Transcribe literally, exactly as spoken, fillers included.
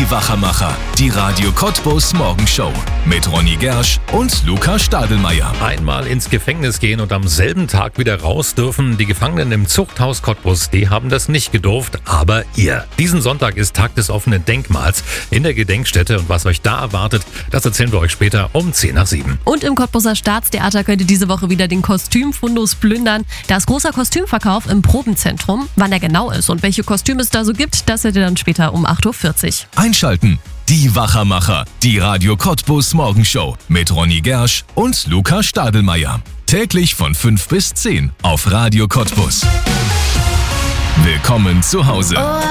Die Wachermacher, die Radio Cottbus Morgenshow mit Ronny Gersch und Luca Stadelmeier. Einmal ins Gefängnis gehen und am selben Tag wieder raus dürfen. Die Gefangenen im Zuchthaus Cottbus, die haben das nicht gedurft, aber ihr. Diesen Sonntag ist Tag des offenen Denkmals in der Gedenkstätte und was euch da erwartet, das erzählen wir euch später um zehn nach sieben. Und im Cottbuser Staatstheater könnt ihr diese Woche wieder den Kostümfundus plündern. Da ist großer Kostümverkauf im Probenzentrum. Wann der genau ist und welche Kostüme es da so gibt, das seht ihr dann später um acht Uhr vierzig. Einschalten. Die Wachermacher, die Radio Cottbus Morgenshow mit Ronny Gersch und Luca Stadelmeier. Täglich von fünf bis zehn auf Radio Cottbus. Willkommen zu Hause.